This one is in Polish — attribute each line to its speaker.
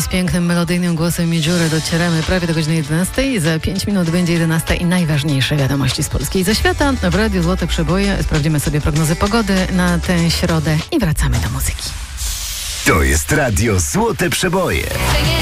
Speaker 1: z pięknym, melodyjnym głosem Miedziury docieramy prawie do godziny 11. Za 5 minut będzie 11 i najważniejsze wiadomości z Polski i ze świata. W Radiu Złote Przeboje sprawdzimy sobie prognozy pogody na tę środę i wracamy do muzyki.
Speaker 2: To jest Radio Złote Przeboje.